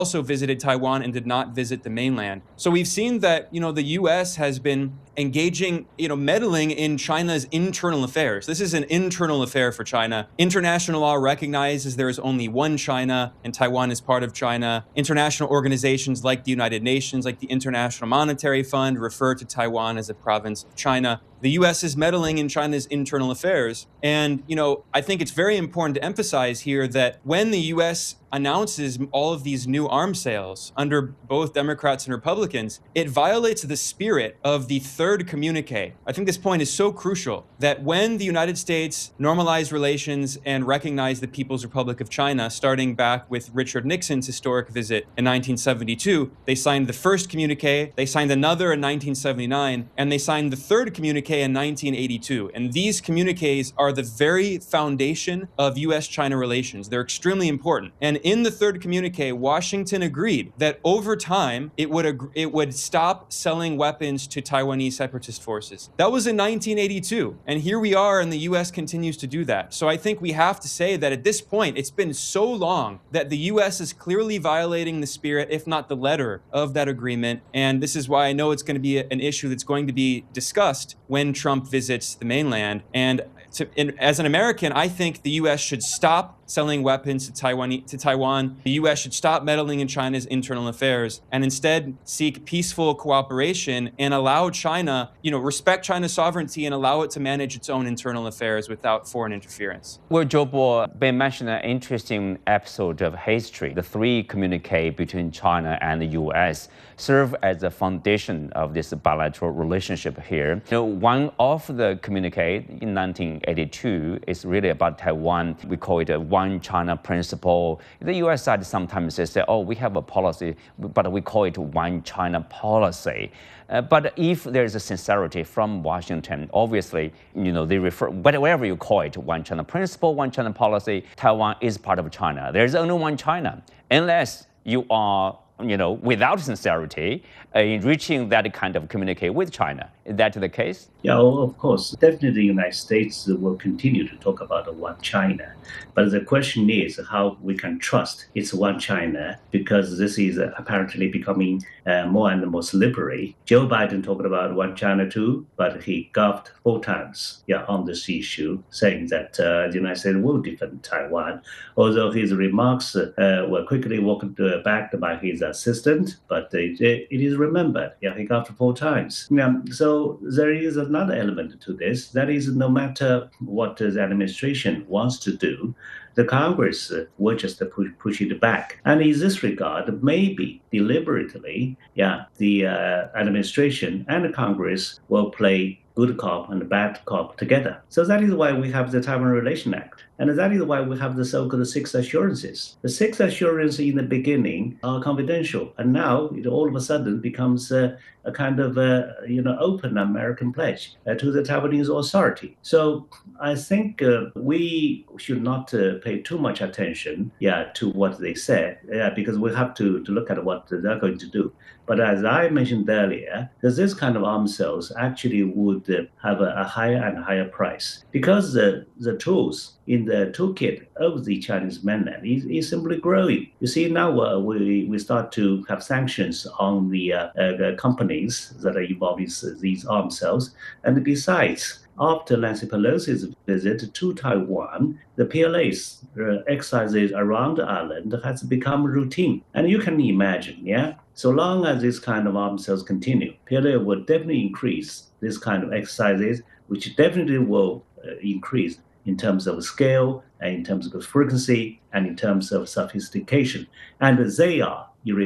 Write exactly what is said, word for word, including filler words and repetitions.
also visited Taiwan and did not visit the mainland. So we've seen that, you know, the U S has been engaging, you know, meddling in China's internal affairs. This is an internal affair for China. International law recognizes there is only one China and Taiwan is part of China. International organizations like the United Nations, like the International Monetary Fund, refer to Taiwan as a province of China. The U S is meddling in China's internal affairs. And, you know, I think it's very important to emphasize here that when the U S announces all of these new arms sales under both Democrats and Republicans, it violates the spirit of the third communique. I think this point is so crucial that when the United States normalized relations and recognized the People's Republic of China, starting back with Richard Nixon's historic visit in nineteen seventy-two, they signed the first communique, they signed another in nineteen seventy-nine, and they signed the third communique in nineteen eighty-two. And these communiques are the very foundation of U S China relations. They're extremely important. And in the third communique, Washington agreed that over time, it would ag- it would stop selling weapons to Taiwanese separatist forces. That was in nineteen eighty-two. And here we are, and the U S continues to do that. So I think we have to say that at this point, it's been so long that the U S is clearly violating the spirit, if not the letter, of that agreement. And this is why I know it's going to be an issue that's going to be discussed when Trump visits the mainland. And to, in, as an American, I think the U S should stop selling weapons to Taiwan. To Taiwan. The U S should stop meddling in China's internal affairs and instead seek peaceful cooperation and allow China, you know, respect China's sovereignty and allow it to manage its own internal affairs without foreign interference. Well, Joe Bo, Ben mentioned an interesting episode of history. The three communique between China and the U S serve as the foundation of this bilateral relationship here. You know, one of the communique in nineteen eighty-two is really about Taiwan. We call it a one China principle. The U S side sometimes says, oh, we have a policy, but we call it one China policy. Uh, but if there's a sincerity from Washington, obviously, you know, they refer, whatever you call it, one China principle, one China policy, Taiwan is part of China. There's only one China, unless you are, you know, without sincerity, uh, in reaching that kind of communique with China. Is that the case? Yeah, well, of course. Definitely the United States will continue to talk about one China. But the question is how we can trust it's one China, because this is uh, apparently becoming uh, more and more slippery. Joe Biden talked about one China too, but he gulped four times yeah, on this issue, saying that uh, the United States will defend Taiwan. Although his remarks uh, were quickly walked uh, back by his assistant, but it, it is remembered. Yeah, he gulped four times. Yeah, so there is another element to this. That is, no matter what the administration wants to do, the Congress uh, will just push, push it back. And in this regard, maybe deliberately, yeah, the uh, administration and the Congress will play good cop and bad cop together. So that is why we have the Taiwan Relation Act. And that is why we have the so-called six assurances. The six assurances in the beginning are confidential, and now it all of a sudden becomes uh, a kind of uh, you know open American pledge uh, to the Taiwanese authority. So I think uh, we should not uh, pay too much attention, yeah, to what they said, yeah, because we have to, to look at what they're going to do. But as I mentioned earlier, this kind of arms sales actually would uh, have a, a higher and higher price, because the, the tools in the toolkit of the Chinese mainland is, is simply growing. You see, now uh, we, we start to have sanctions on the, uh, uh, the companies that are involved in these arms sales. And besides, after Nancy Pelosi's visit to Taiwan, the P L A's uh, exercises around the island has become routine. And you can imagine, yeah, so long as this kind of arms sales continue, P L A will definitely increase this kind of exercises, which definitely will uh, increase in terms of scale and in terms of frequency and in terms of sophistication. And they are